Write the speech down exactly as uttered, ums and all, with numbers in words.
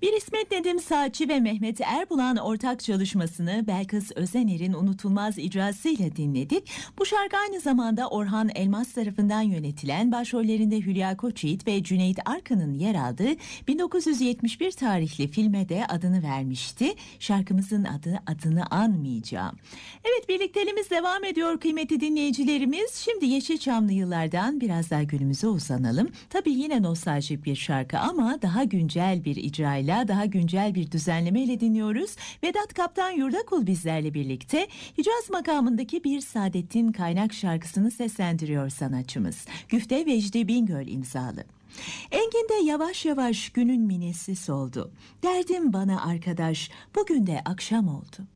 Bir İsmet Nedim Saatçi ve Mehmet Erbulan ortak çalışmasını Belkıs Özener'in unutulmaz icrasıyla dinledik. Bu şarkı aynı zamanda Orhan Elmas tarafından yönetilen, başrollerinde Hülya Koçyiğit ve Cüneyt Arkın'ın yer aldığı bin dokuz yüz yetmiş bir tarihli filme de adını vermişti. Şarkımızın adı Adını Anmayacağım. Evet, birlikteliğimiz devam ediyor kıymetli dinleyicilerimiz. Şimdi Yeşilçamlı yıllardan biraz daha günümüze uzanalım. Tabii yine nostaljik bir şarkı ama daha güncel bir icrayla, daha güncel bir düzenlemeyle dinliyoruz. Vedat Kaptan Yurdakul bizlerle birlikte Hicaz makamındaki bir Saadettin Kaynak şarkısını seslendiriyor sanatçımız. Güfte Vecdi Bingöl imzalı. Engin de yavaş yavaş günün minesi soldu. Derdim bana arkadaş, bugün de akşam oldu.